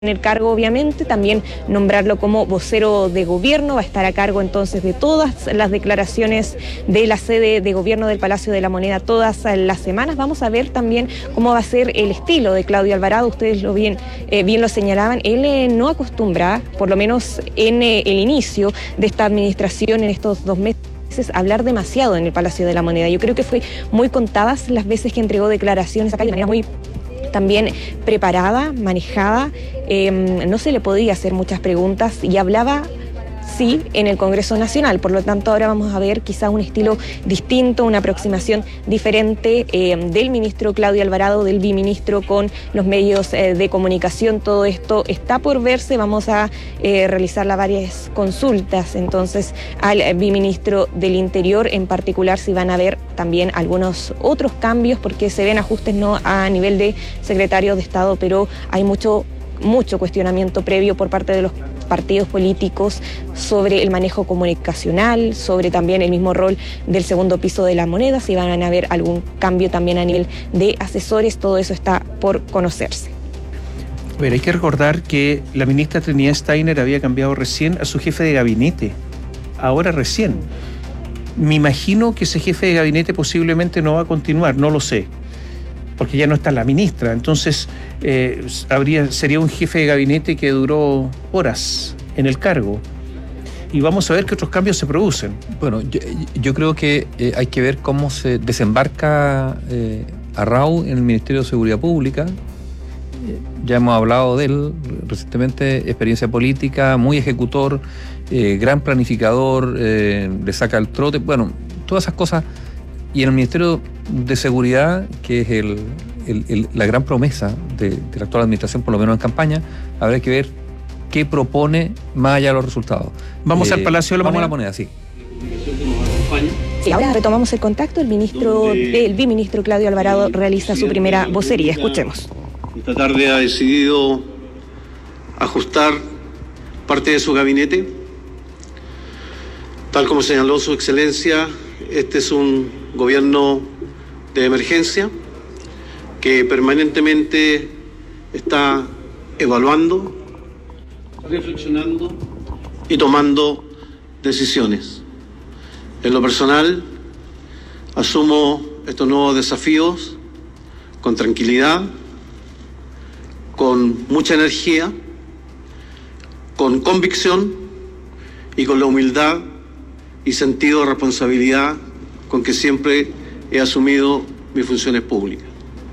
el cargo, obviamente, también nombrarlo como vocero de gobierno, va a estar a cargo entonces de todas las declaraciones de la sede de gobierno del Palacio de la Moneda todas las semanas. Vamos a ver también cómo va a ser el estilo de Claudio Alvarado. Ustedes bien lo señalaban, él no acostumbra, por lo menos en el inicio de esta administración, en estos 2 meses, hablar demasiado en el Palacio de la Moneda. Yo creo que fue muy contadas las veces que entregó declaraciones acá de manera muy también preparada, manejada, no se le podía hacer muchas preguntas y hablaba, sí, en el Congreso Nacional. Por lo tanto, ahora vamos a ver quizás un estilo distinto, una aproximación diferente del ministro Claudio Alvarado, del biministro con los medios de comunicación. Todo esto está por verse. Vamos a realizar varias consultas entonces al biministro del Interior, en particular si van a haber también algunos otros cambios, porque se ven ajustes no a nivel de secretario de Estado, pero hay mucho cuestionamiento previo por parte de los partidos políticos sobre el manejo comunicacional, sobre también el mismo rol del segundo piso de la moneda, si van a haber algún cambio también a nivel de asesores. Todo eso está por conocerse. A ver, hay que recordar que la ministra Trinidad Steiner había cambiado recién a su jefe de gabinete, ahora recién. Me imagino que ese jefe de gabinete posiblemente no va a continuar, no lo sé, porque ya no está la ministra. Entonces sería un jefe de gabinete que duró horas en el cargo. Y vamos a ver qué otros cambios se producen. Bueno, yo creo que hay que ver cómo se desembarca Arrau en el Ministerio de Seguridad Pública. Ya hemos hablado de él recientemente, experiencia política, muy ejecutor, gran planificador, le saca el trote, bueno, todas esas cosas. Y en el Ministerio de Seguridad, que es la gran promesa de la actual administración, por lo menos en campaña, habrá que ver qué propone más allá de los resultados. ¿Vamos al Palacio de la Moneda? Vamos a la Moneda, sí. Sí, ahora retomamos el contacto. El biministro Claudio Alvarado realiza su primera vocería. Escuchemos. Esta tarde ha decidido ajustar parte de su gabinete. Tal como señaló su excelencia, este es un gobierno de emergencia que permanentemente está evaluando, reflexionando y tomando decisiones. En lo personal, asumo estos nuevos desafíos con tranquilidad, con mucha energía, con convicción y con la humildad y sentido de responsabilidad con que siempre he asumido mis funciones públicas.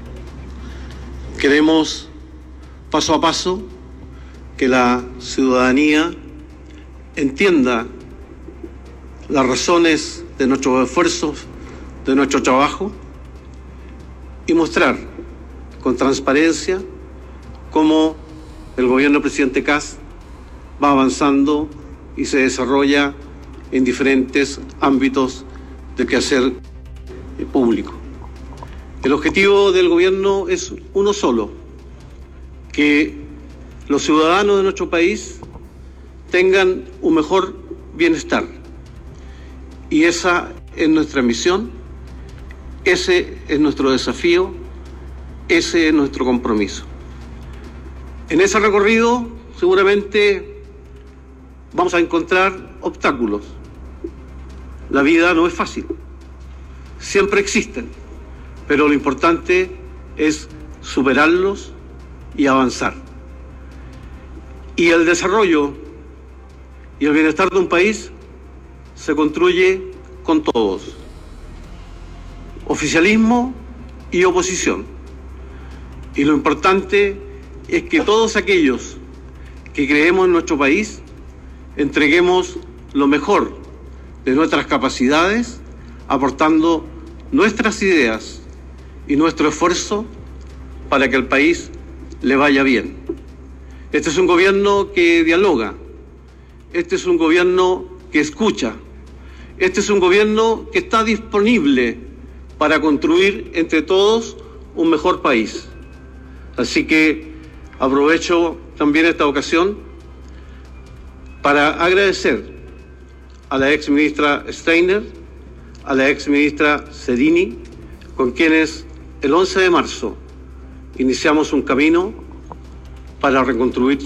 Queremos, paso a paso, que la ciudadanía entienda las razones de nuestros esfuerzos, de nuestro trabajo, y mostrar con transparencia cómo el gobierno del presidente Kast va avanzando y se desarrolla en diferentes ámbitos del quehacer público. El objetivo del gobierno es uno solo: que los ciudadanos de nuestro país tengan un mejor bienestar. Y esa es nuestra misión, ese es nuestro desafío, ese es nuestro compromiso. En ese recorrido seguramente vamos a encontrar obstáculos. La vida no es fácil, siempre existen, pero lo importante es superarlos y avanzar. Y el desarrollo y el bienestar de un país se construye con todos, oficialismo y oposición. Y lo importante es que todos aquellos que creemos en nuestro país entreguemos lo mejor de nuestras capacidades, aportando nuestras ideas y nuestro esfuerzo para que al país le vaya bien. Este es un gobierno que dialoga, este es un gobierno que escucha, este es un gobierno que está disponible para construir entre todos un mejor país. Así que aprovecho también esta ocasión para agradecer a la ex ministra Steiner, a la ex ministra Zerini, con quienes el 11 de marzo iniciamos un camino para reconstruir